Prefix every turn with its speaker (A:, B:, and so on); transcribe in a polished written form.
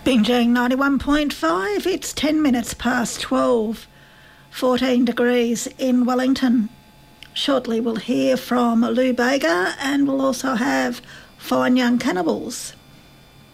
A: Binging 91.5, it's 10 minutes past 12, 14 degrees in Wellington. Shortly we'll hear from Lou Bega and we'll also have Fine Young Cannibals.